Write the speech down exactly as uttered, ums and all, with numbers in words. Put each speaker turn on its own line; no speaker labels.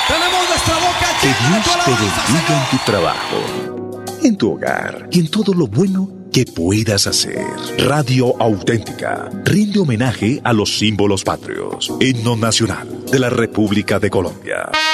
Tenemos nuestra boca
Que
llena de tu
Dios te
alabanza,
bendiga en
Señor.
tu trabajo, en tu hogar y en todo lo bueno que puedas hacer. Radio Auténtica rinde homenaje a los símbolos patrios. Himno nacional de la República de Colombia.